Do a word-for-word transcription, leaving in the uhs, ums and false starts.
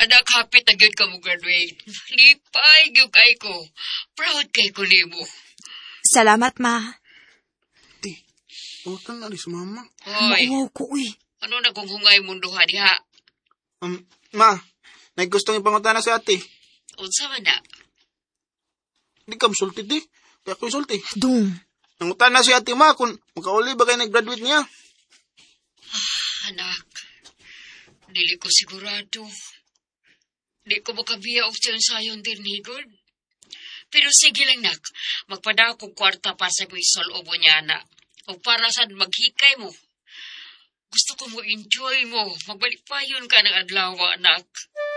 Anak, hapit na gyud ka mo graduate. Lipay gyud kay ko. Proud kay ko nimo. Salamat, ma. Ti, utang na rin sa mama. Hoy, Mauwaw ko, uy. ano na kung hungay mundo ha diha? Um, ma, nagustong ipangutana sa ate. Unsa man na? Di ka masulti di. Kaya ako'y sulti. Dung. Nangutana si ate ma kung makauli ba kayo nag-graduate niya. Anak, dili ko sigurado. Di ko makabiya og sa sayon din ni God. Pero sige lang nak, magpada kong kwarta pa sa kong isalobo niya na. O para saan maghikay mo. Gusto ko mo enjoy mo. Magbalik pa yun ka ng adlaw, anak.